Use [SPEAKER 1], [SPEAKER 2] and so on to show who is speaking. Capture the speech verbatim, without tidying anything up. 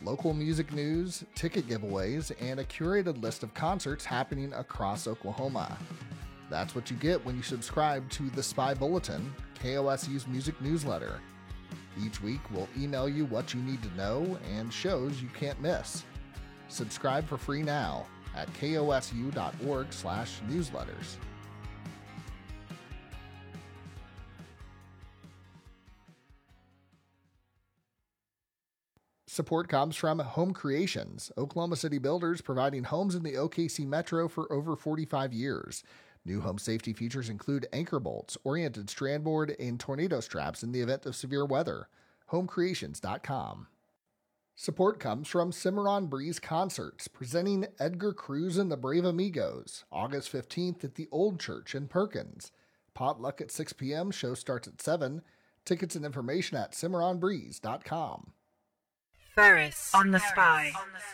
[SPEAKER 1] local music news, ticket giveaways, and a curated list of concerts happening across Oklahoma. That's what you get when you subscribe to The Spy Bulletin, K O S U's music newsletter. Each week, we'll email you what you need to know and shows you can't miss. Subscribe for free now at kosu.org slash newsletters. Support comes from Home Creations, Oklahoma City builders providing homes in the O K C Metro for over forty-five years. New home safety features include anchor bolts, oriented strand board, and tornado straps in the event of severe weather. home creations dot com. Support comes from Cimarron Breeze Concerts, presenting Edgar Cruz and the Brave Amigos, August fifteenth at the Old Church in Perkins. Potluck at six p.m., show starts at seven. Tickets and information at cimarron breeze dot com.
[SPEAKER 2] Ferris on the Spy.